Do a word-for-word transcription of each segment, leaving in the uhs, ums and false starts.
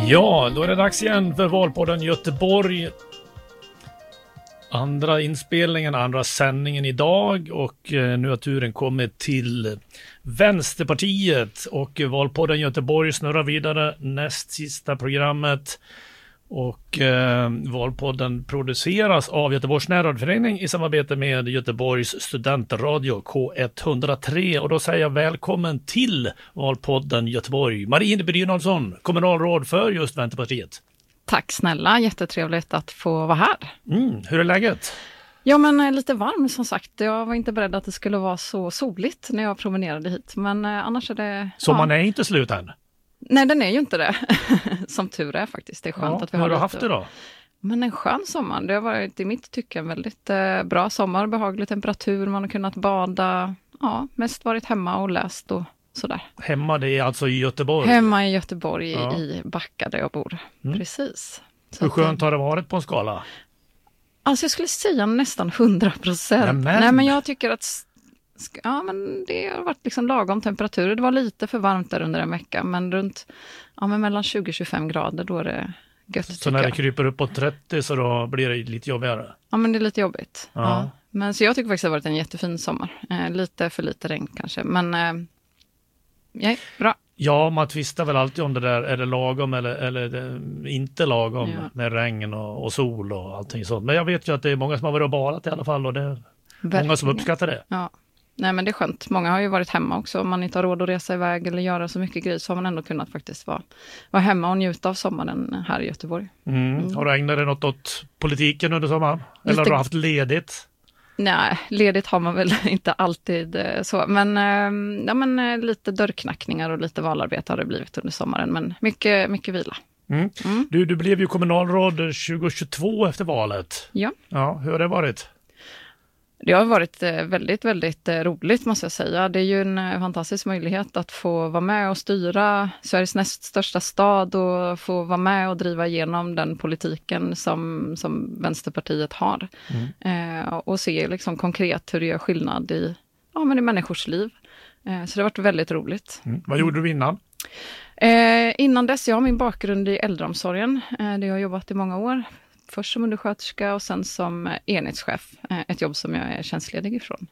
Ja, då är det dags igen för Valpodden Göteborg. Andra inspelningen, andra sändningen idag, och eh, nu har turen kommit till Vänsterpartiet, och Valpodden Göteborg snurrar vidare, näst sista programmet. Och eh, Valpodden produceras av Göteborgs närradioförening i samarbete med Göteborgs studentradio K etthundratre, och då säger jag välkommen till Valpodden Göteborg, Marie Brynolfsson, kommunalråd för just Vänsterpartiet. Tack snälla, jättetrevligt att få vara här. Mm, hur är läget? Ja, men lite varm som sagt. Jag var inte beredd att det skulle vara så soligt när jag promenerade hit, men eh, annars är det... Så ja. man är inte slut än? Nej, den är ju inte det. Som tur är faktiskt. Det är skönt Ja, att vi hur har har du lite... haft det då? Men en skön sommar. Det har varit i mitt tycke en väldigt eh, bra sommar. Behaglig temperatur, man har kunnat bada. Ja, mest varit hemma och läst och sådär. Hemma, det är alltså i Göteborg? Hemma i Göteborg, ja. i Backa där jag bor. Mm. Precis. Så hur skönt har det varit på en skala? Alltså jag skulle säga nästan hundra procent. Nej, men jag tycker att ja, men det har varit liksom lagom temperatur. Det var lite för varmt där under en vecka, men runt ja, men mellan tjugo till tjugofem grader, då är det gött. Så när det kryper upp på trettio så då blir det lite jobbigare? Ja, men det är lite jobbigt. Ja. Ja. Men så jag tycker faktiskt att det har varit en jättefin sommar. Eh, lite för lite regn kanske, men eh, ja, bra. Ja, man tvistar väl alltid om det där, är det lagom eller, eller är det inte lagom ja. med regn och, och sol och allting sånt. Men jag vet ju att det är många som har varit och badat i alla fall, och det är Verkligen. Många som uppskattar det. Ja. Nej, men det är skönt. Många har ju varit hemma också. Om man inte har råd att resa iväg eller göra så mycket grejer, så har man ändå kunnat faktiskt vara, vara hemma och njuta av sommaren här i Göteborg. Mm. Mm. Har du ägnat dig något åt politiken under sommaren? Eller Lite... har du haft ledigt? Nej, ledigt har man väl inte alltid så. Men, ja, men lite dörrknackningar och lite valarbete har det blivit under sommaren. Men mycket, mycket vila. Mm. Mm. Du, du blev ju kommunalråd tjugohundratjugotvå efter valet. Ja. Ja, hur har det varit? Det har varit väldigt, väldigt roligt måste jag säga. Det är ju en fantastisk möjlighet att få vara med och styra Sveriges näst största stad och få vara med och driva igenom den politiken som, som Vänsterpartiet har. Mm. Eh, och se liksom konkret hur det gör skillnad i, ja, men i människors liv. Eh, så det har varit väldigt roligt. Mm. Vad gjorde du innan? Eh, innan dess, jag har min bakgrund i äldreomsorgen. Eh, det har jag jobbat i många år. Först som undersköterska och sen som enhetschef. Ett jobb som jag är tjänstledig ifrån.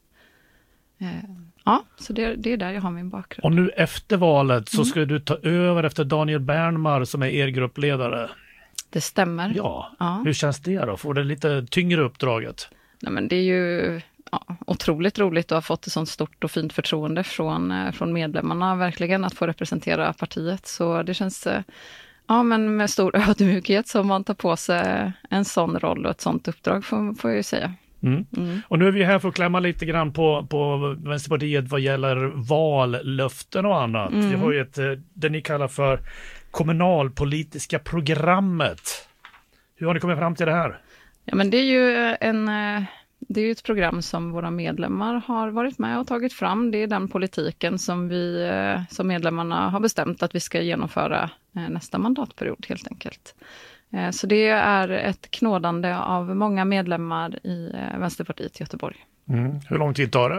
Ja, så det, det är där jag har min bakgrund. Och nu efter valet så mm. ska du ta över efter Daniel Bernmar som är er gruppledare. Det stämmer. Ja, ja. Hur känns det då? Får det lite tyngre uppdraget? Nej, men det är ju ja, otroligt roligt att ha fått ett sånt stort och fint förtroende från, från medlemmarna. Verkligen att få representera partiet. Så det känns... Ja, men med stor ödmjukhet som man tar på sig en sån roll och ett sånt uppdrag får, får jag ju säga. Mm. Mm. Och nu är vi här för att klämma lite grann på, på Vänsterpartiet vad gäller vallöften och annat. Mm. Vi har ju ett, det ni kallar för kommunalpolitiska programmet. Hur har ni kommit fram till det här? Ja, men det är ju en... Det är ju ett program som våra medlemmar har varit med och tagit fram. Det är den politiken som vi som medlemmarna har bestämt att vi ska genomföra nästa mandatperiod helt enkelt. Så det är ett knådande av många medlemmar i Vänsterpartiet i Göteborg. Mm. Hur lång tid tar det?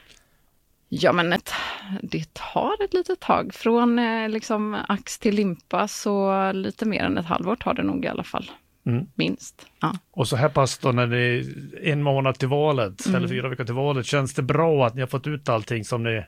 Ja, men ett, det tar ett litet tag. Från liksom ax till limpa, så lite mer än ett halvår tar det nog i alla fall. Mm. Minst. Ja. Och så här pass då när det är en månad till valet, mm. eller fyra veckor till valet, känns det bra att ni har fått ut allting som ni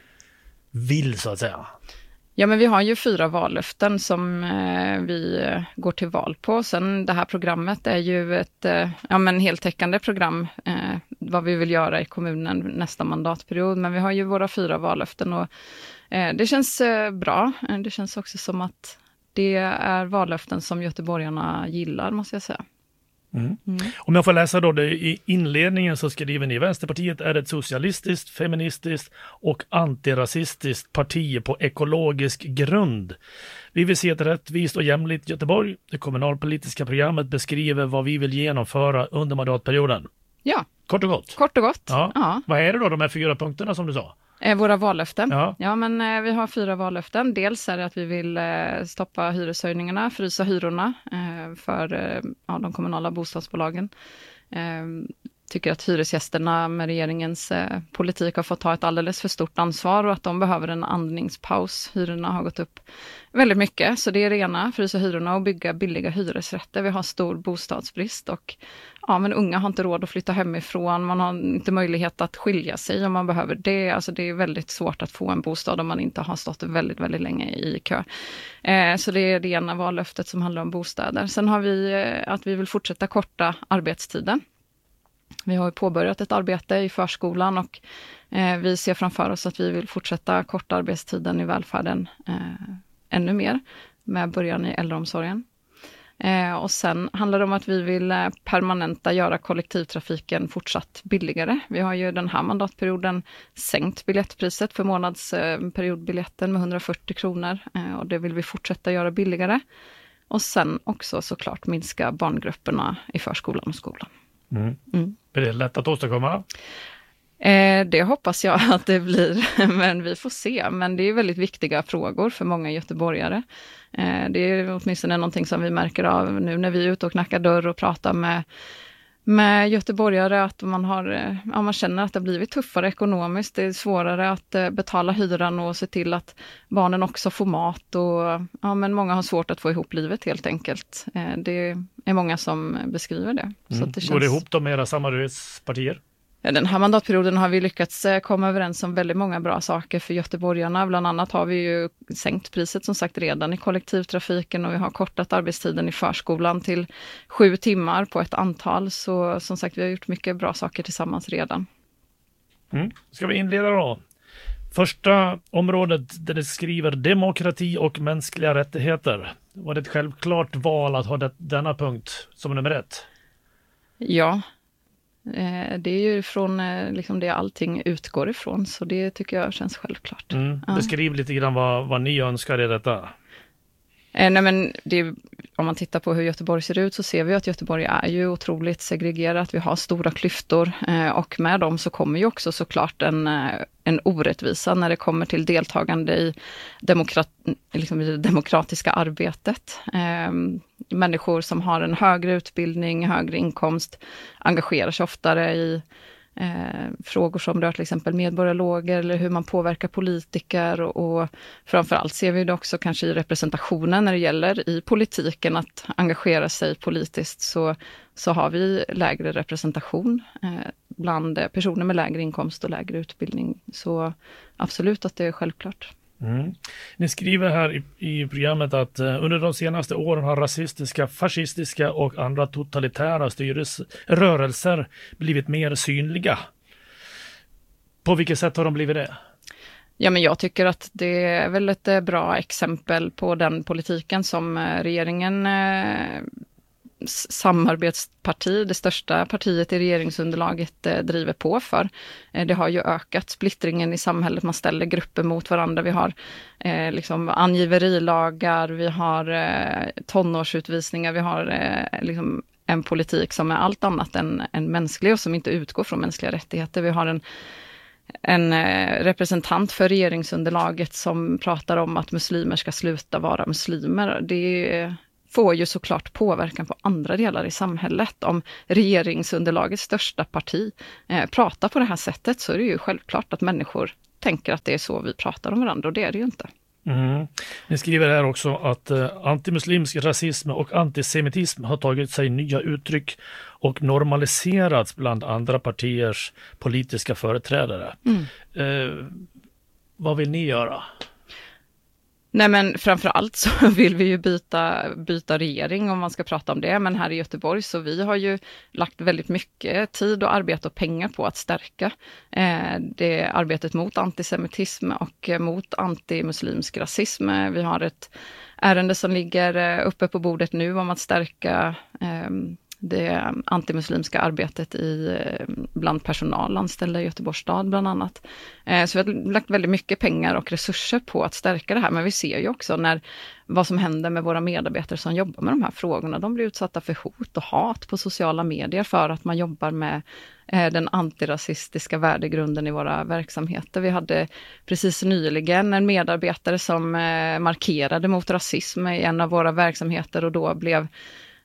vill så att säga? Ja, men vi har ju fyra vallöften som eh, vi går till val på. Sen det här programmet är ju ett eh, ja, men heltäckande program eh, vad vi vill göra i kommunen nästa mandatperiod. Men vi har ju våra fyra vallöften och eh, det känns eh, bra. Det känns också som att det är vallöften som göteborgarna gillar, måste jag säga. Mm. Mm. Om jag får läsa då det i inledningen, så skriver ni: Vänsterpartiet är ett socialistiskt, feministiskt och antirasistiskt parti på ekologisk grund. Vi vill se ett rättvist och jämlikt Göteborg. Det kommunalpolitiska programmet beskriver vad vi vill genomföra under mandatperioden. Ja. Kort och gott. Kort och gott. Ja. Ja. Vad är det då, de här fyra punkterna som du sa? Eh, våra vallöften. Ja. ja, men eh, vi har fyra vallöften. Dels är det att vi vill eh, stoppa hyreshöjningarna, frysa hyrorna eh, för eh, ja, de kommunala bostadsbolagen. Eh, tycker att hyresgästerna med regeringens eh, politik har fått ta ett alldeles för stort ansvar och att de behöver en andningspaus. Hyrorna har gått upp väldigt mycket, så det är det ena, frysa hyrorna och bygga billiga hyresrätter. Vi har stor bostadsbrist och ja, men unga har inte råd att flytta hemifrån, man har inte möjlighet att skilja sig om man behöver det. Alltså det är väldigt svårt att få en bostad om man inte har stått väldigt, väldigt länge i kö. Eh, så det är det ena vallöftet som handlar om bostäder. Sen har vi eh, att vi vill fortsätta korta arbetstiden. Vi har påbörjat ett arbete i förskolan och eh, vi ser framför oss att vi vill fortsätta korta arbetstiden i välfärden eh, ännu mer med början i äldreomsorgen. Eh, och sen handlar det om att vi vill eh, permanenta göra kollektivtrafiken fortsatt billigare. Vi har ju den här mandatperioden sänkt biljettpriset för månadsperiodbiljetten med hundrafyrtio kronor eh, och det vill vi fortsätta göra billigare. Och sen också såklart minska barngrupperna i förskolan och skolan. Mm. Mm. Är det lätt att åstadkomma? Eh, det hoppas jag att det blir, men vi får se. Men det är väldigt viktiga frågor för många göteborgare. Eh, det är åtminstone någonting som vi märker av nu när vi är ute och knackar dörr och pratar med, med göteborgare, att man, har, ja, man känner att det har blivit tuffare ekonomiskt. Det är svårare att eh, betala hyran och se till att barnen också får mat. Och, ja, men många har svårt att få ihop livet helt enkelt. Eh, det är många som beskriver det. Mm. Så att det känns... Går det ihop då med era samarbetspartier? Den här mandatperioden har vi lyckats komma överens om väldigt många bra saker för göteborgarna. Bland annat har vi ju sänkt priset som sagt redan i kollektivtrafiken och vi har kortat arbetstiden i förskolan till sju timmar på ett antal. Så som sagt, vi har gjort mycket bra saker tillsammans redan. Mm. Ska vi inleda då? Första området där det skriver demokrati och mänskliga rättigheter. Var det ett självklart val att ha det, denna punkt som nummer ett? Ja. Det är ju från liksom det allting utgår ifrån, så det tycker jag känns självklart. Mm. Ja. Beskriv lite grann vad, vad ni önskar i detta. Eh, nej men det, om man tittar på hur Göteborg ser ut så ser vi att Göteborg är ju otroligt segregerat. Vi har stora klyftor eh, och med dem så kommer ju också såklart en, en orättvisa när det kommer till deltagande i, demokrat, liksom i det demokratiska arbetet. Eh, människor som har en högre utbildning, högre inkomst engagerar sig oftare i Eh, frågor som rör till exempel medborgarloger eller hur man påverkar politiker och, och framförallt ser vi det också kanske i representationen när det gäller i politiken att engagera sig politiskt så, så har vi lägre representation eh, bland personer med lägre inkomst och lägre utbildning. Så absolut att det är självklart. Mm. Ni skriver här i, i programmet att eh, under de senaste åren har rasistiska, fascistiska och andra totalitära styrelserörelser blivit mer synliga. På vilket sätt har de blivit det? Ja, men jag tycker att det är väl ett bra exempel på den politiken som regeringen eh, samarbetsparti, det största partiet i regeringsunderlaget eh, driver på för. Eh, det har ju ökat splittringen i samhället, man ställer grupper mot varandra. Vi har eh, liksom angiverilagar, vi har eh, tonårsutvisningar, vi har eh, liksom en politik som är allt annat än, än mänsklig och som inte utgår från mänskliga rättigheter. Vi har en en eh, representant för regeringsunderlaget som pratar om att muslimer ska sluta vara muslimer. Det är får ju såklart påverkan på andra delar i samhället. Om regeringsunderlagets största parti eh, pratar på det här sättet så är det ju självklart att människor tänker att det är så vi pratar om varandra och det är det ju inte. Mm. Ni skriver här också att eh, antimuslimsk rasism och antisemitism har tagit sig nya uttryck och normaliserats bland andra partiers politiska företrädare. Mm. Eh, vad vill ni göra? Nej, men framförallt så vill vi ju byta, byta regering om man ska prata om det. Men här i Göteborg så vi har ju lagt väldigt mycket tid och arbete och pengar på att stärka eh, det arbetet mot antisemitism och mot antimuslimsk rasism. Vi har ett ärende som ligger uppe på bordet nu om att stärka eh, det antimuslimska arbetet i, bland personal anställda i Göteborgs stad bland annat. Eh, så vi har lagt väldigt mycket pengar och resurser på att stärka det här. Men vi ser ju också när, vad som händer med våra medarbetare som jobbar med de här frågorna. De blir utsatta för hot och hat på sociala medier för att man jobbar med eh, den antirasistiska värdegrunden i våra verksamheter. Vi hade precis nyligen en medarbetare som eh, markerade mot rasism i en av våra verksamheter och då blev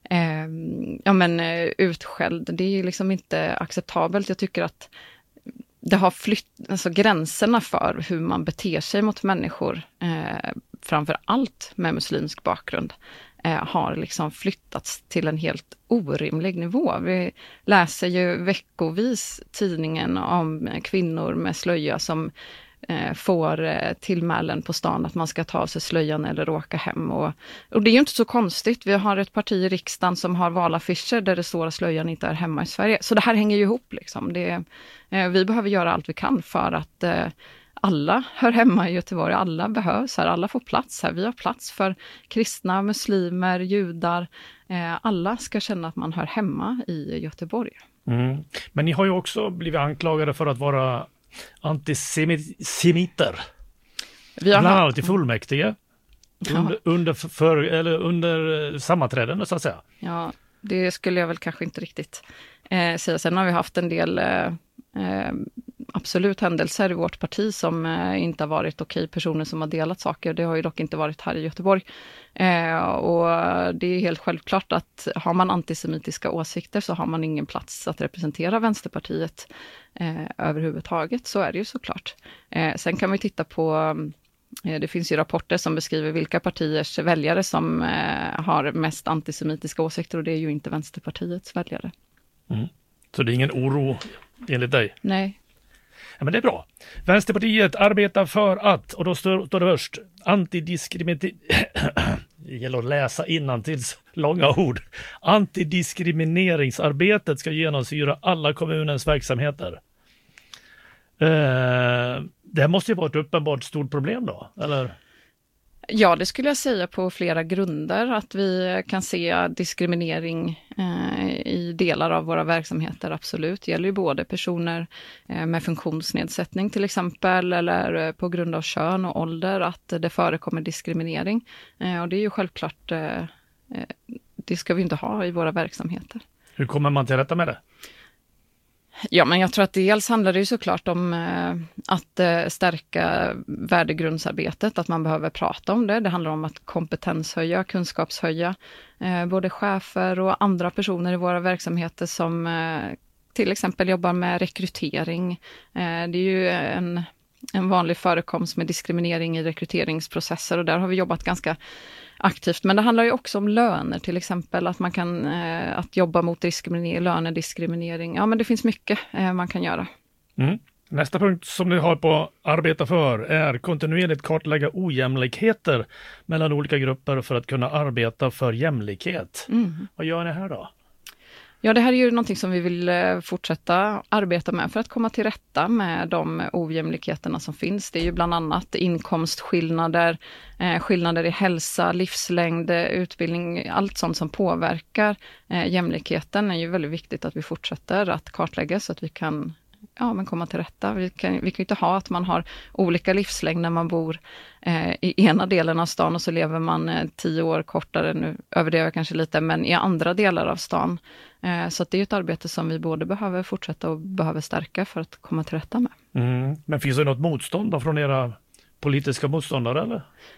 eh, ja, men, utskälld. Det är liksom inte acceptabelt. Jag tycker att det har flytt, alltså gränserna för hur man beter sig mot människor, eh, framför allt med muslimsk bakgrund, eh, har liksom flyttats till en helt orimlig nivå. Vi läser ju veckovis tidningen om kvinnor med slöja som eh, får eh, tillmälen på stan att man ska ta av sig slöjan eller åka hem. Och, och det är ju inte så konstigt. Vi har ett parti i riksdagen som har valaffischer där det står att slöjan inte är hemma i Sverige. Så det här hänger ju ihop liksom. Det, eh, vi behöver göra allt vi kan för att eh, alla hör hemma i Göteborg, alla behövs här, alla får plats här. Vi har plats för kristna, muslimer, judar. Eh, alla ska känna att man hör hemma i Göteborg. Mm. Men ni har ju också blivit anklagade för att vara antisemiter. Vi har bland annat i fullmäktige. Under, under, för, eller under sammanträden så att säga. Ja, det skulle jag väl kanske inte riktigt eh, säga. Sen har vi haft en del eh, eh, absolut händelser i vårt parti som eh, inte har varit okej, personer som har delat saker. Det har ju dock inte varit här i Göteborg. Eh, och det är helt självklart att har man antisemitiska åsikter så har man ingen plats att representera Vänsterpartiet eh, överhuvudtaget. Så är det ju såklart. Eh, sen kan vi titta på, eh, det finns ju rapporter som beskriver vilka partiers väljare som eh, har mest antisemitiska åsikter, och det är ju inte Vänsterpartiets väljare. Mm. Så det är ingen oro enligt dig? Nej. Ja, men det är bra. Vänsterpartiet arbetar för att, och då står, står det först, antidiskriminering... Det gäller att läsa innantils långa ord. Antidiskrimineringsarbetet ska genomsyra alla kommunens verksamheter. Eh, det här måste ju vara ett uppenbart stort problem då, eller? Ja, det skulle jag säga på flera grunder, att vi kan se diskriminering eh, i delar av våra verksamheter, absolut. Det gäller ju både personer eh, med funktionsnedsättning till exempel, eller eh, på grund av kön och ålder, att det förekommer diskriminering. Eh, och det är ju självklart, eh, det ska vi inte ha i våra verksamheter. Hur kommer man till rätta med det? Ja, men jag tror att dels handlar det ju såklart om eh, att eh, stärka värdegrundsarbetet, att man behöver prata om det. Det handlar om att kompetenshöja, kunskapshöja eh, både chefer och andra personer i våra verksamheter som eh, till exempel jobbar med rekrytering. Eh, det är ju en, en vanlig förekomst med diskriminering i rekryteringsprocesser, och där har vi jobbat ganska aktivt. Men det handlar ju också om löner till exempel, att man kan eh, att jobba mot diskriminering, lönediskriminering. Ja, men det finns mycket eh, man kan göra. Mm. Nästa punkt som ni har på arbeta för är kontinuerligt kartlägga ojämlikheter mellan olika grupper för att kunna arbeta för jämlikhet. Mm. Vad gör ni här då? Ja, det här är ju någonting som vi vill fortsätta arbeta med för att komma till rätta med de ojämlikheterna som finns. Det är ju bland annat inkomstskillnader, eh, skillnader i hälsa, livslängd, utbildning, allt sånt som påverkar eh, jämlikheten är ju väldigt viktigt att vi fortsätter att kartlägga så att vi kan ja, men komma till rätta. Vi kan, vi kan inte ha att man har olika livslängd när man bor eh, i ena delen av stan och så lever man eh, tio år kortare, nu överdriver jag kanske lite, men i andra delar av stan. Eh, så att det är ett arbete som vi både behöver fortsätta och behöver stärka för att komma till rätta med. Mm. Men finns det något motstånd då från era politiska motståndare eller?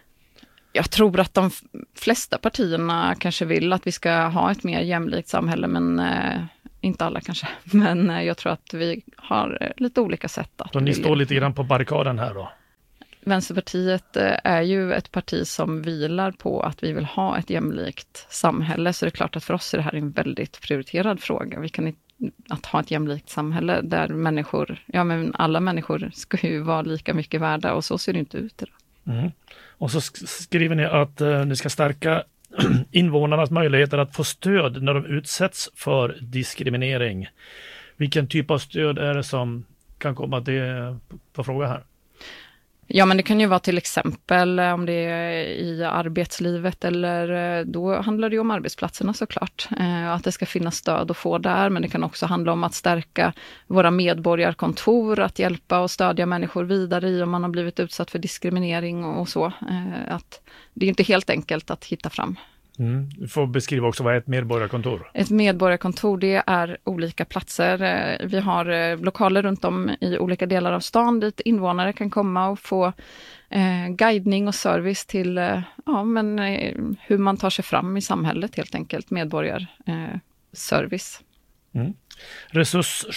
Jag tror att de flesta partierna kanske vill att vi ska ha ett mer jämlikt samhälle, men eh, inte alla kanske. Men eh, jag tror att vi har lite olika sätt. Att Så ni står lite grann på barrikaden här då? Vänsterpartiet eh, är ju ett parti som vilar på att vi vill ha ett jämlikt samhälle. Så det är klart att för oss är det här en väldigt prioriterad fråga. Vi kan inte att ha ett jämlikt samhälle där människor, ja men alla människor ska ju vara lika mycket värda, och så ser det inte ut idag. Mm. Och så skriver ni att eh, ni ska stärka invånarnas möjligheter att få stöd när de utsätts för diskriminering. Vilken typ av stöd är det som kan komma till på fråga här? Ja, men det kan ju vara till exempel om det är i arbetslivet, eller då handlar det ju om arbetsplatserna såklart. Eh, att det ska finnas stöd att få där, men det kan också handla om att stärka våra medborgarkontor, att hjälpa och stödja människor vidare i om man har blivit utsatt för diskriminering och så. Eh, att det är inte helt enkelt att hitta fram. Mm. Du får beskriva också vad är ett medborgarkontor? Ett medborgarkontor, det är olika platser. Vi har lokaler runt om i olika delar av stan dit invånare kan komma och få eh, guidning och service till eh, ja, men, eh, hur man tar sig fram i samhället helt enkelt, medborgarservice. Eh, mm. Resurs...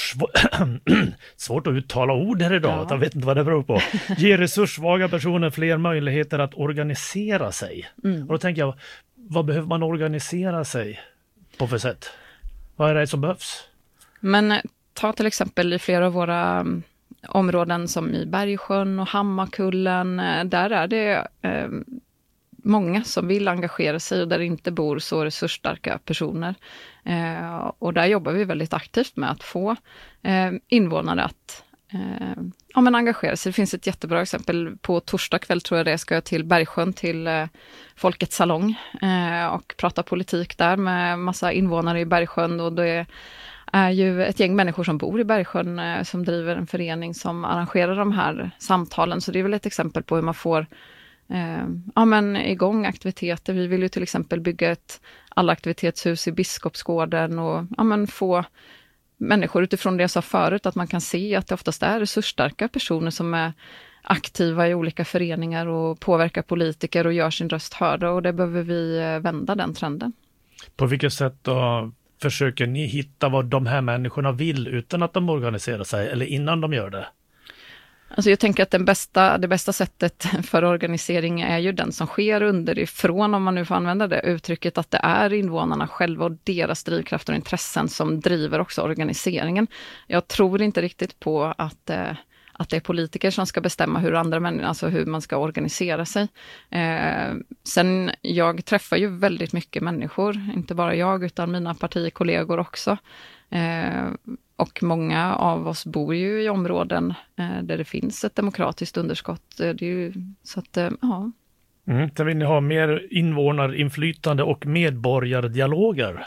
Svårt att uttala ord här idag, ja. Jag vet inte vad det beror på. Ge resurssvaga personer fler möjligheter att organisera sig. Mm. Och då tänker jag, vad behöver man organisera sig på för sätt? Vad är det som behövs? Men ta till exempel i flera av våra områden som i Bergsjön och Hammarkullen, där är det eh, många som vill engagera sig och där det inte bor så resursstarka personer. Eh, och där jobbar vi väldigt aktivt med att få eh, invånare att eh, ja, men engagera sig. Det finns ett jättebra exempel. På torsdag kväll tror jag det ska jag till Bergsjön till eh, Folkets salong eh, och prata politik där med massa invånare i Bergsjön, och det är ju ett gäng människor som bor i Bergsjön eh, som driver en förening som arrangerar de här samtalen. Så det är väl ett exempel på hur man får eh, ja, men igång aktiviteter. Vi vill ju till exempel bygga ett allaktivitetshus i Biskopsgården och ja, men få människor utifrån det jag sa förut, att man kan se att det oftast är resursstarka personer som är aktiva i olika föreningar och påverkar politiker och gör sin röst hörda, och det behöver vi vända den trenden. På vilket sätt då försöker ni hitta vad de här människorna vill utan att de organiserar sig eller innan de gör det? Alltså jag tänker att den bästa, det bästa sättet för organisering är ju den som sker underifrån, om man nu får använda det uttrycket, att det är invånarna själva och deras drivkrafter och intressen som driver också organiseringen. Jag tror inte riktigt på att, eh, att det är politiker som ska bestämma hur andra människor, alltså hur man ska organisera sig. Eh, sen, jag träffar ju väldigt mycket människor, inte bara jag utan mina partikollegor också. Eh, och många av oss bor ju i områden eh, där det finns ett demokratiskt underskott. Det är ju, så att, eh, ja. Mm, så vill ni ha mer invånarinflytande och medborgardialoger?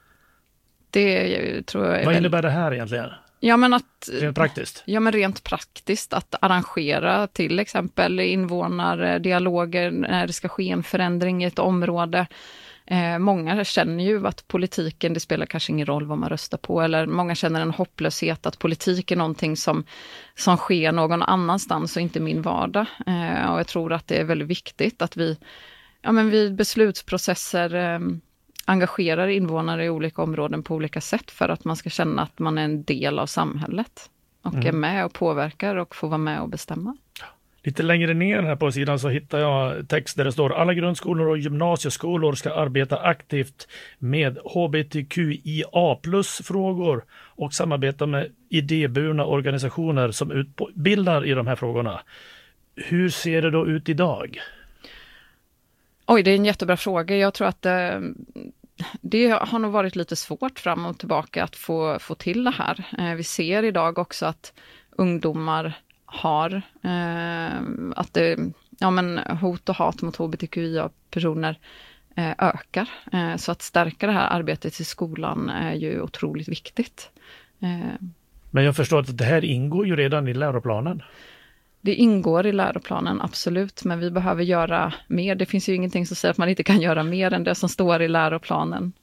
Det tror jag är Vad väl... innebär det här egentligen? Ja, men att, rent praktiskt? Ja, men rent praktiskt att arrangera till exempel invånardialoger när det ska ske en förändring i ett område. Eh, många känner ju att politiken, det spelar kanske ingen roll vad man röstar på, eller många känner en hopplöshet att politik är någonting som, som sker någon annanstans och inte min vardag. Eh, och jag tror att det är väldigt viktigt att vi, ja, men vid beslutsprocesser eh, engagerar invånare i olika områden på olika sätt för att man ska känna att man är en del av samhället och mm. är med och påverkar och får vara med och bestämma. Lite längre ner här på sidan så hittar jag text där det står: alla grundskolor och gymnasieskolor ska arbeta aktivt med H B T Q I A plus frågor och samarbeta med idéburna organisationer som utbildar i de här frågorna. Hur ser det då ut idag? Oj, det är en jättebra fråga. Jag tror att eh, det har nog varit lite svårt fram och tillbaka att få, få till det här. Eh, vi ser idag också att ungdomar har eh, att det, ja, men hot och hat mot H B T Q I A-personer eh, ökar. Eh, så att stärka det här arbetet i skolan är ju otroligt viktigt. Eh, Men jag förstår att det här ingår ju redan i läroplanen. Det ingår i läroplanen, absolut. Men vi behöver göra mer. Det finns ju ingenting som säger att man inte kan göra mer än det som står i läroplanen.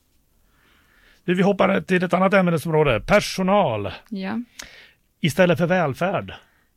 Vi hoppar till ett annat ämnesområde. Personal. Ja. Istället för välfärd.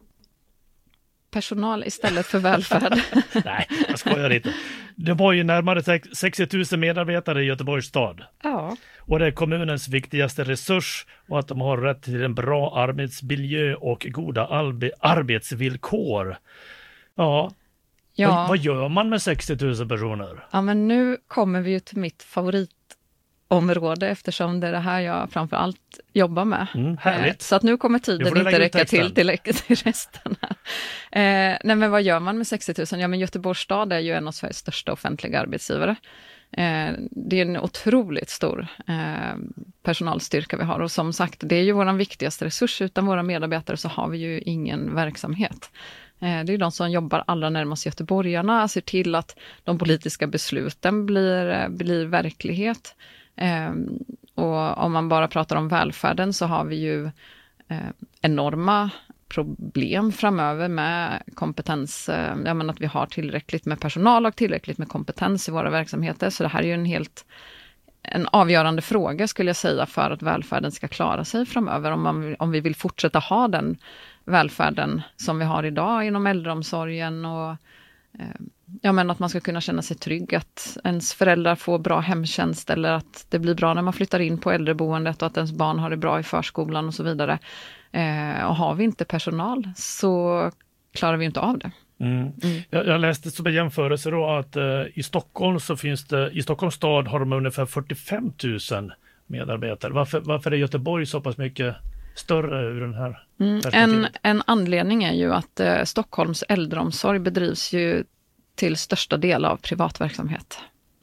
Personal istället för välfärd. Nej, jag skojar inte. Det var ju närmare sextio tusen medarbetare i Göteborgs stad. Ja. Och det är kommunens viktigaste resurs, och att de har rätt till en bra arbetsmiljö och goda arbe- arbetsvillkor. Ja. ja. Vad, vad gör man med sextio tusen personer? Ja, men nu kommer vi ju till mitt favoritområde, eftersom det är det här jag framför allt jobbar med. Mm, härligt. Så att nu kommer tiden inte räcka till till, till resten här. Eh, nej, men vad gör man med sextio tusen? Ja, men Göteborgs stad är ju en av Sveriges största offentliga arbetsgivare. Eh, det är en otroligt stor eh, personalstyrka vi har, och som sagt, det är ju vår viktigaste resurs. Utan våra medarbetare så har vi ju ingen verksamhet. Eh, det är de som jobbar allra närmast göteborgarna, ser till att de politiska besluten blir, blir verklighet. Eh, och om man bara pratar om välfärden så har vi ju eh, enorma problem framöver med kompetens, eh, jag menar att vi har tillräckligt med personal och tillräckligt med kompetens i våra verksamheter. Så det här är ju en helt en avgörande fråga, skulle jag säga, för att välfärden ska klara sig framöver. Om, man, om vi vill fortsätta ha den välfärden som vi har idag inom äldreomsorgen och ja, men att man ska kunna känna sig trygg, att ens föräldrar får bra hemtjänst eller att det blir bra när man flyttar in på äldreboendet och att ens barn har det bra i förskolan och så vidare. Eh, och har vi inte personal så klarar vi inte av det. Mm. Mm. Jag, jag läste som en jämförelse då att eh, i Stockholm så finns det, i Stockholms stad har de ungefär fyrtiofem tusen medarbetare. Varför, varför är Göteborg så pass mycket större ur den här mm. en, en anledning är ju att eh, Stockholms äldreomsorg bedrivs ju till största del av privatverksamhet.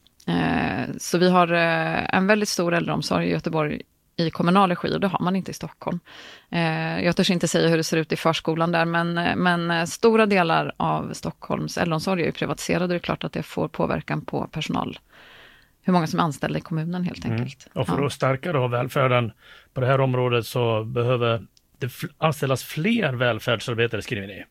Eh, så vi har eh, en väldigt stor äldreomsorg i Göteborg i kommunal regi och det har man inte i Stockholm. Eh, jag törs inte säga hur det ser ut i förskolan där, men, men stora delar av Stockholms äldreomsorg är ju privatiserade och det är klart att det får påverkan på personal. Hur många som är anställda i kommunen helt enkelt. Mm. Och för ja. att stärka då välfärden på det här området så behöver det f- anställas fler välfärdsarbetare, skriver ni.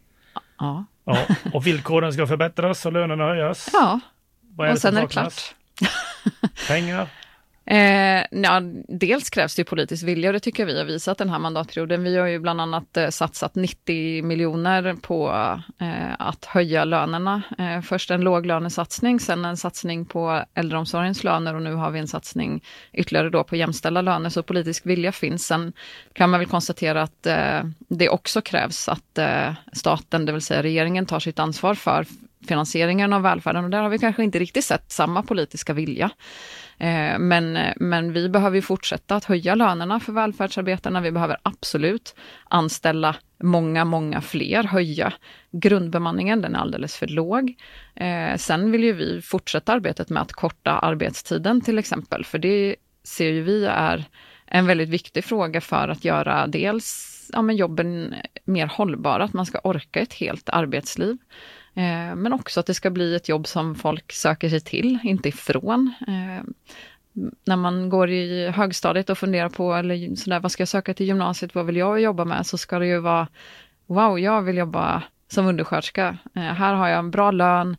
Ja. ja. Och villkoren ska förbättras och lönerna höjas. Ja, Vad är och det sen är det saknas? klart. Pengar? Eh, ja, dels krävs det ju politisk vilja och det tycker jag vi har visat den här mandatperioden. Vi har ju bland annat eh, satsat nittio miljoner på eh, att höja lönerna. Eh, först en låglönesatsning, sen en satsning på äldreomsorgens löner och nu har vi en satsning ytterligare då på jämställda löner. Så politisk vilja finns. Sen kan man väl konstatera att eh, det också krävs att eh, staten, det vill säga regeringen, tar sitt ansvar för finansieringen av välfärden och där har vi kanske inte riktigt sett samma politiska vilja. Men, men vi behöver ju fortsätta att höja lönerna för välfärdsarbetarna. Vi behöver absolut anställa många, många fler, höja grundbemanningen, den är alldeles för låg. Eh, sen vill ju vi fortsätta arbetet med att korta arbetstiden till exempel, för det ser ju vi är en väldigt viktig fråga för att göra dels ja, men jobben mer hållbara, att man ska orka ett helt arbetsliv. Eh, men också att det ska bli ett jobb som folk söker sig till, inte ifrån. Eh, när man går i högstadiet och funderar på eller sådär, vad ska jag söka till gymnasiet, vad vill jag jobba med, så ska det ju vara wow, jag vill jobba som undersköterska. Eh, här har jag en bra lön,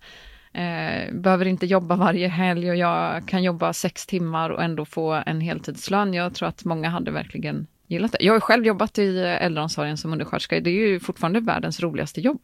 eh, behöver inte jobba varje helg och jag kan jobba sex timmar och ändå få en heltidslön. Jag tror att många hade verkligen gillat det. Jag har själv jobbat i äldreomsorgen som undersköterska. Det är ju fortfarande världens roligaste jobb.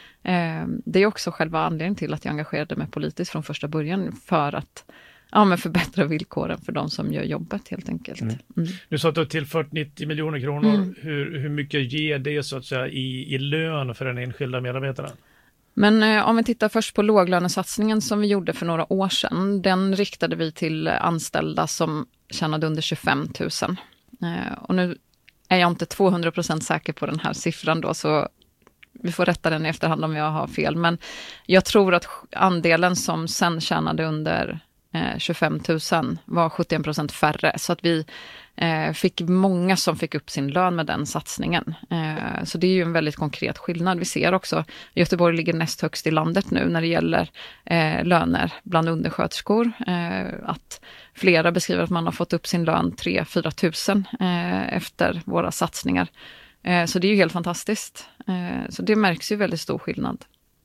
Det är också själva anledningen till att jag engagerade mig politiskt från första början, för att ja, men förbättra villkoren för de som gör jobbet helt enkelt. Mm. Mm. Du sa att du har tillfört nittio miljoner kronor. Mm. Hur, hur mycket ger det så att säga i, i lön för den enskilda medarbetaren? Men eh, om vi tittar först på låglönesatsningen som vi gjorde för några år sedan. Den riktade vi till anställda som tjänade under tjugofem tusen. Eh, och nu är jag inte tvåhundra procent säker på den här siffran då, så vi får rätta den i efterhand om jag har fel. Men jag tror att andelen som sen tjänade under eh, tjugofem tusen var sjuttioen procent färre. Så att vi eh, fick många som fick upp sin lön med den satsningen. Eh, så det är ju en väldigt konkret skillnad. Vi ser också, Göteborg ligger näst högst i landet nu när det gäller eh, löner bland undersköterskor. Eh, att flera beskriver att man har fått upp sin lön tre till fyra tusen eh, efter våra satsningar. Så det är ju helt fantastiskt. Så det märks ju väldigt stor skillnad.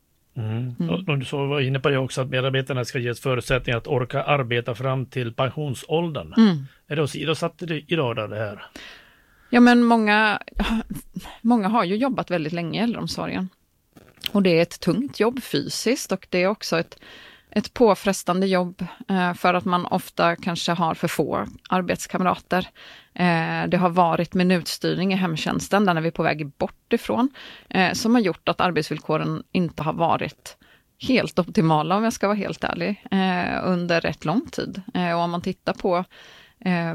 Mm. Mm. Och du så var inne på det också, att medarbetarna ska ges förutsättningar att orka arbeta fram till pensionsåldern. Mm. Är det åsidosatt idag det här? Ja, men många, många har ju jobbat väldigt länge i äldreomsorgen. Och det är ett tungt jobb fysiskt och det är också ett Ett påfrestande jobb eh, för att man ofta kanske har för få arbetskamrater. Eh, det har varit minutstyrning i hemtjänsten, där är vi på väg bort ifrån, eh, som har gjort att arbetsvillkoren inte har varit helt optimala, om jag ska vara helt ärlig, eh, under rätt lång tid. Eh, och om man tittar på eh,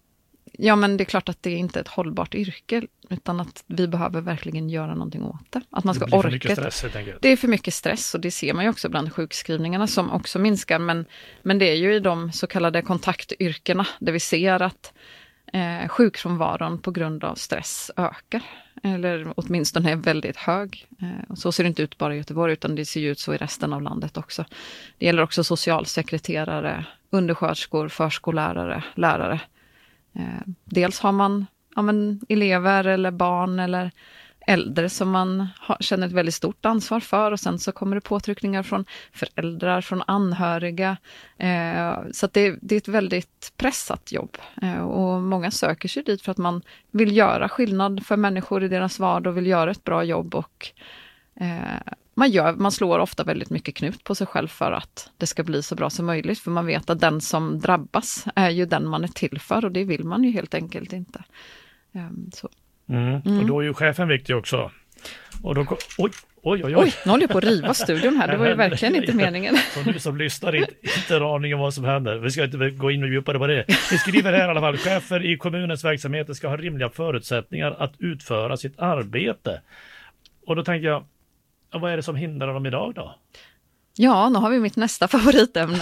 ja, men det är klart att det är inte ett hållbart yrke, utan att vi behöver verkligen göra någonting åt det. Att man ska det blir för orka. Mycket stress, helt enkelt. Det är för mycket stress och det ser man ju också bland sjukskrivningarna som också minskar. Men, men det är ju i de så kallade kontaktyrkena där vi ser att eh, sjukfrånvaron på grund av stress ökar. Eller åtminstone är väldigt hög. Eh, och så ser det inte ut bara i Göteborg, utan det ser ut så i resten av landet också. Det gäller också socialsekreterare, undersköterskor, förskollärare, lärare. Eh, dels har man ja, men elever eller barn eller äldre som man har, känner ett väldigt stort ansvar för, och sen så kommer det påtryckningar från föräldrar, från anhöriga. Eh, så att det, det är ett väldigt pressat jobb. Eh, och många söker sig dit för att man vill göra skillnad för människor i deras vardag och vill göra ett bra jobb. Och Eh, man, gör, man slår ofta väldigt mycket knut på sig själv för att det ska bli så bra som möjligt. För man vet att den som drabbas är ju den man är till för, och det vill man ju helt enkelt inte. Eh, så. Mm. Mm. Och då är ju chefen viktig också. Och då, oj, oj, oj, oj. Oj, nu håller jag på att riva studion här. Det var ju verkligen inte meningen. Så du som lyssnar inte, inte har aning om vad som händer. Vi ska inte gå in och djupare på det. Vi skriver här i alla fall: chefer i kommunens verksamheter ska ha rimliga förutsättningar att utföra sitt arbete. Och då tänker jag, vad är det som hindrar dem idag då? Ja, nu har vi mitt nästa favoritämne.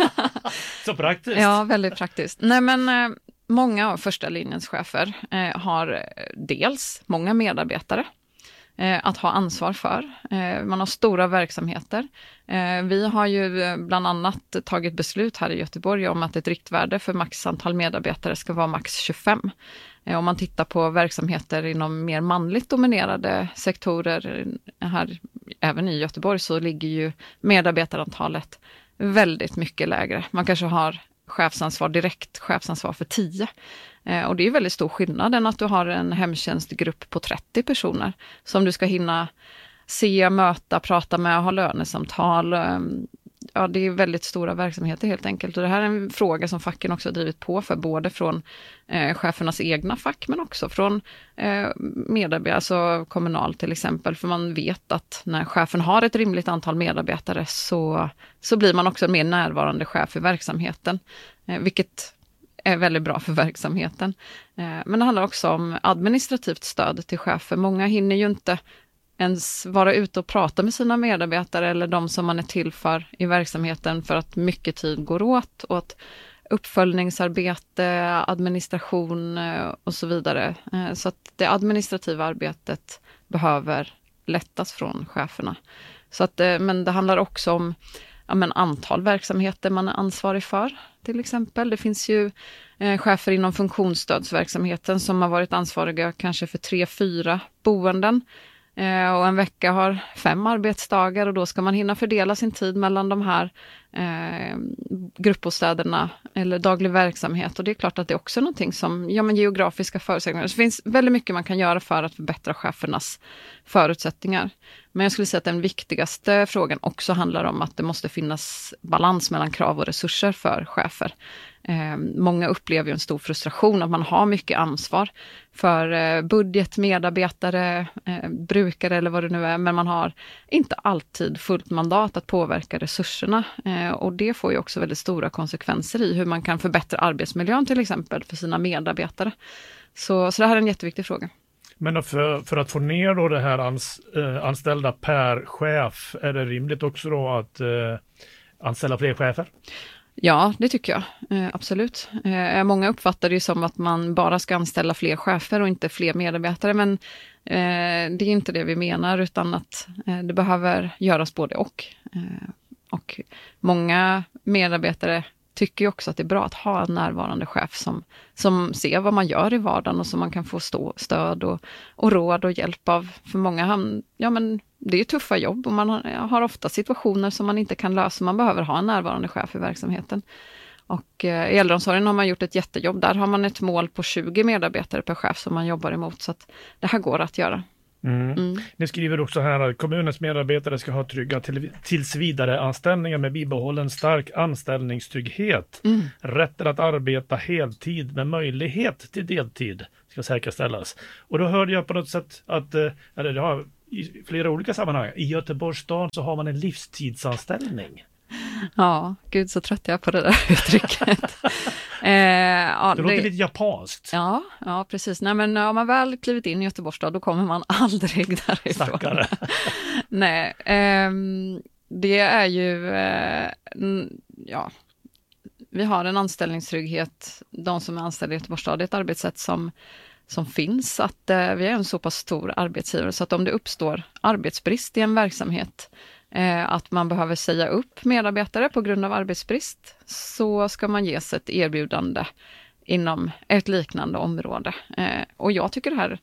Så praktiskt. Ja, väldigt praktiskt. Nej, men eh, många av första linjens chefer eh, har dels många medarbetare att ha ansvar för. Man har stora verksamheter. Vi har ju bland annat tagit beslut här i Göteborg om att ett riktvärde för max antal medarbetare ska vara max tjugofem. Om man tittar på verksamheter inom mer manligt dominerade sektorer här, även i Göteborg, så ligger ju medarbetarantalet väldigt mycket lägre. Man kanske har chefsansvar, direkt chefsansvar för tio. Eh, och det är väldigt stor skillnad än att du har en hemtjänstgrupp på trettio personer som du ska hinna se, möta, prata med, ha lönesamtal. Eh, ja, det är väldigt stora verksamheter helt enkelt. Och det här är en fråga som facken också har drivit på för, både från eh, chefernas egna fack men också från eh, medarbetare, alltså kommunal till exempel. För man vet att när chefen har ett rimligt antal medarbetare så, så blir man också en mer närvarande chef i verksamheten. Eh, vilket är väldigt bra för verksamheten. Eh, men det handlar också om administrativt stöd till chefer. Många hinner ju inte ens vara ute och prata med sina medarbetare eller de som man är till för i verksamheten, för att mycket tid går åt åt uppföljningsarbete, administration och så vidare. Så att det administrativa arbetet behöver lättas från cheferna. Så att, men det handlar också om ja, men antal verksamheter man är ansvarig för, till exempel. Det finns ju eh, chefer inom funktionsstödsverksamheten som har varit ansvariga kanske för tre, fyra boenden. Eh, och en vecka har fem arbetsdagar, och då ska man hinna fördela sin tid mellan de här eh, gruppbostäderna eller daglig verksamhet. Och det är klart att det är också någonting som, ja men geografiska förutsättningar. Det finns väldigt mycket man kan göra för att förbättra chefernas förutsättningar. Men jag skulle säga att den viktigaste frågan också handlar om att det måste finnas balans mellan krav och resurser för chefer. Eh, många upplever ju en stor frustration att man har mycket ansvar för eh, budget, medarbetare, eh, brukare eller vad det nu är, men man har inte alltid fullt mandat att påverka resurserna. Eh, och det får ju också väldigt stora konsekvenser i hur man kan förbättra arbetsmiljön till exempel för sina medarbetare. Så, så det här är en jätteviktig fråga. Men för, för att få ner då det här ans, eh, anställda per chef, är det rimligt också då att eh, anställa fler chefer? Ja, det tycker jag. Eh, absolut. Eh, många uppfattar det som att man bara ska anställa fler chefer och inte fler medarbetare. Men eh, det är inte det vi menar, utan att eh, det behöver göras både och. Eh, och många medarbetare tycker ju också att det är bra att ha en närvarande chef som, som ser vad man gör i vardagen och som man kan få stå, stöd och, och råd och hjälp av. För många, han, ja men det är tuffa jobb och man har, har ofta situationer som man inte kan lösa. Man behöver ha en närvarande chef i verksamheten. Och eh, i äldreomsorgen har man gjort ett jättejobb. Där har man ett mål på tjugo medarbetare per chef som man jobbar emot. Så att det här går att göra. Mm. Mm. Ni skriver också här att kommunens medarbetare ska ha trygga till, tills vidare anställningar med bibehållen stark anställningstrygghet. Mm. Rätten att arbeta heltid med möjlighet till deltid ska säkerställas. Och då hörde jag på något sätt att, eller jag har i flera olika sammanhang, i Göteborgs stad så har man en livstidsanställning. Ja, gud så trött jag på det där uttrycket. eh, ja, det låter det, lite japanskt. Ja, ja precis. Nej, men om man väl klivit in i Göteborgs stad, då kommer man aldrig därifrån. Stackare. Nej, eh, det är ju, eh, ja, vi har en anställningstrygghet. De som är anställda i Göteborgs stad, det är ett arbetssätt som som finns, att eh, vi är en så pass stor arbetsgivare så att om det uppstår arbetsbrist i en verksamhet, eh, att man behöver säga upp medarbetare på grund av arbetsbrist, så ska man ges ett erbjudande inom ett liknande område. Eh, och jag tycker det här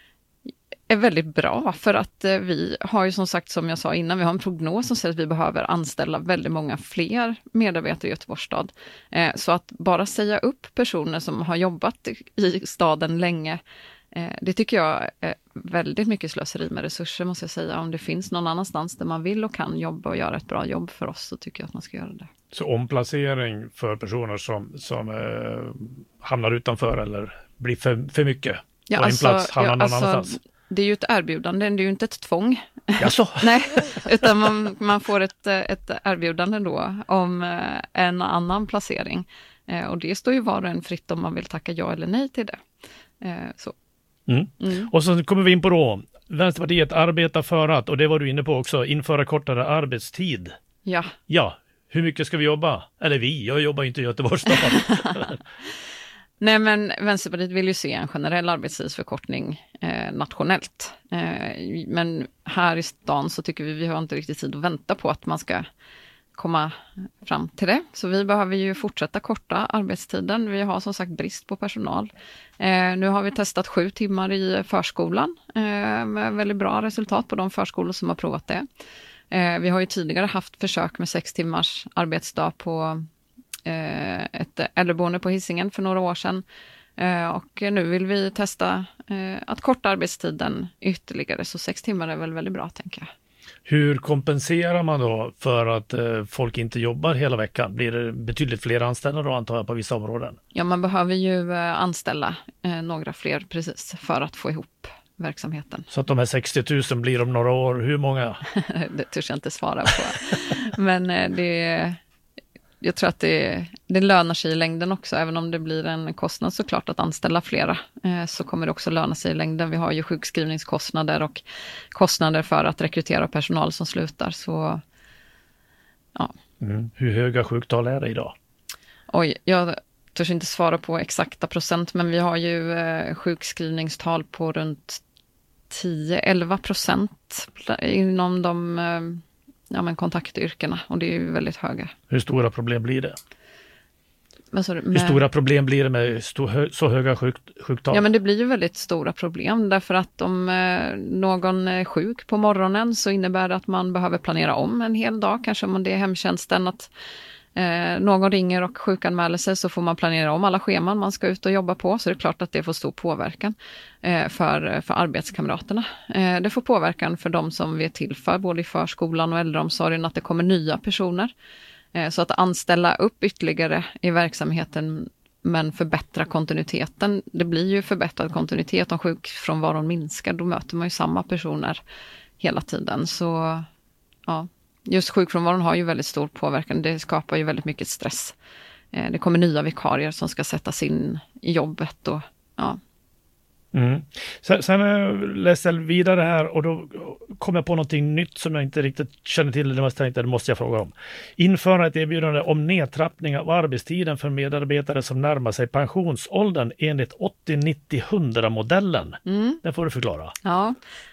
är väldigt bra, för att eh, vi har ju som sagt, som jag sa innan, vi har en prognos som säger att vi behöver anställa väldigt många fler medarbetare i Göteborgs stad. Eh, så att bara säga upp personer som har jobbat i staden länge Eh, det tycker jag är väldigt mycket slöseri med resurser, måste jag säga. Om det finns någon annanstans där man vill och kan jobba och göra ett bra jobb för oss, så tycker jag att man ska göra det. Så omplacering för personer som, som eh, hamnar utanför eller blir för, för mycket ja, på alltså, en plats, hamnar ja, någon alltså, annanstans? Det är ju ett erbjudande, det är ju inte ett tvång. Jaså? Nej, utan man, man får ett, ett erbjudande då om en annan placering. Och det står ju var och en fritt om man vill tacka ja eller nej till det. Så. Mm. Mm. Och så kommer vi in på då, Vänsterpartiet arbetar för att, och det var du inne på också, införa kortare arbetstid. Ja. Ja, hur mycket ska vi jobba? Eller vi, jag jobbar inte i Göteborgs stad. Nej, men Vänsterpartiet vill ju se en generell arbetstidsförkortning eh, nationellt. Eh, men här i stan så tycker vi vi har inte riktigt tid att vänta på att man ska komma fram till det. Så vi behöver ju fortsätta korta arbetstiden. Vi har som sagt brist på personal. Eh, nu har vi testat sju timmar i förskolan eh, med väldigt bra resultat på de förskolor som har provat det. Eh, vi har ju tidigare haft försök med sex timmars arbetsdag på ett äldreboende på Hisingen för några år sedan. Och nu vill vi testa att korta arbetstiden ytterligare. Så sex timmar är väl väldigt bra, tänker jag. Hur kompenserar man då för att folk inte jobbar hela veckan? Blir det betydligt fler anställda då, antar jag, på vissa områden? Ja, man behöver ju anställa några fler precis för att få ihop verksamheten. Så att de här sextio tusen blir om några år, hur många? Det törs jag inte svara på. Men det Jag tror att det, det lönar sig i längden också, även om det blir en kostnad såklart att anställa flera, eh, så kommer det också löna sig i längden. Vi har ju sjukskrivningskostnader och kostnader för att rekrytera personal som slutar. Så, ja. Mm. Hur höga sjuktal är det idag? Oj, jag törs inte svara på exakta procent, men vi har ju eh, sjukskrivningstal på runt tio till elva procent inom de eh, ja, men kontaktyrkena, och det är ju väldigt höga. Hur stora problem blir det? Men så, med... Hur stora problem blir det med sto- så höga sjuk- sjuktal? Ja, men det blir ju väldigt stora problem, därför att om eh, någon är sjuk på morgonen så innebär det att man behöver planera om en hel dag, kanske om det är hemtjänsten, att eh, någon ringer och sjukanmäler sig, så får man planera om alla scheman man ska ut och jobba på, så det är klart att det får stor påverkan eh, för, för arbetskamraterna. Eh, det får påverkan för de som vi är till för, både i förskolan och äldreomsorgen, att det kommer nya personer. Eh, så att anställa upp ytterligare i verksamheten men förbättra kontinuiteten. Det blir ju förbättrad kontinuitet om sjukfrånvaron minskar, då möter man ju samma personer hela tiden. Så ja, just sjukfrånvaron har ju väldigt stor påverkan. Det skapar ju väldigt mycket stress. Eh, det kommer nya vikarier som ska sättas in i jobbet. Och, ja. Mm. Sen, sen läste jag vidare här och då kom jag på någonting nytt som jag inte riktigt känner till. Det måste jag, inte, det måste jag fråga om. Införa ett erbjudande om nedtrappning av arbetstiden för medarbetare som närmar sig pensionsåldern enligt åttio nittio hundra modellen. Mm. Den får du förklara. Ja.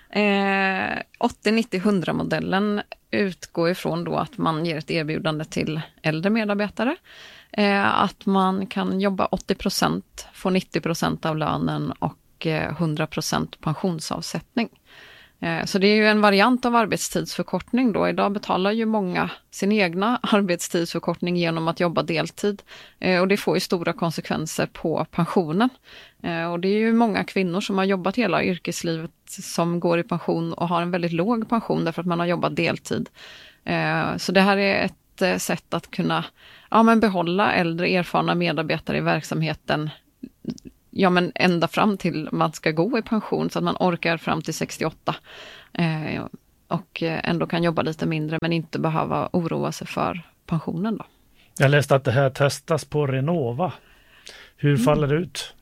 Eh, åttio nittio hundra modellen utgår ifrån då att man ger ett erbjudande till äldre medarbetare. Eh, att man kan jobba åttio procent, få nittio procent av lönen och hundra procent pensionsavsättning. Eh, så det är ju en variant av arbetstidsförkortning då. Idag betalar ju många sin egna arbetstidsförkortning genom att jobba deltid. Eh, och det får ju stora konsekvenser på pensionen. Eh, och det är ju många kvinnor som har jobbat hela yrkeslivet som går i pension och har en väldigt låg pension därför att man har jobbat deltid. Eh, så det här är ett eh, sätt att kunna ja, men behålla äldre erfarna medarbetare i verksamheten, ja, men ända fram till man ska gå i pension, så att man orkar fram till sextioåtta eh, och ändå kan jobba lite mindre men inte behöva oroa sig för pensionen då. Jag läste att det här testas på Renova. Hur mm. faller det ut?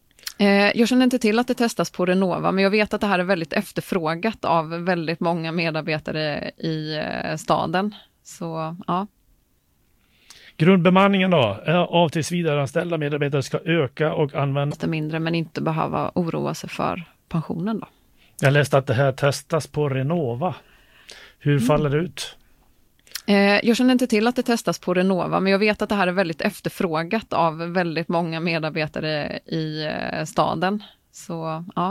Eh, jag känner inte till att det testas på Renova, men jag vet att det här är väldigt efterfrågat av väldigt många medarbetare i eh, staden. Så ja. Grundbemanningen då, av tills vidareanställda medarbetare ska öka och använda lite mindre men inte behöva oroa sig för pensionen då. Jag läste att det här testas på Renova. Hur mm. faller det ut? Eh, jag känner inte till att det testas på Renova, men jag vet att det här är väldigt efterfrågat av väldigt många medarbetare i eh, staden. Så ja.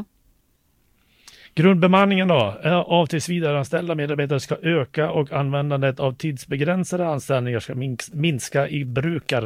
Grundbemanningen då, av tills vidareanställda medarbetare ska öka och användandet av tidsbegränsade anställningar ska minska i brukaren.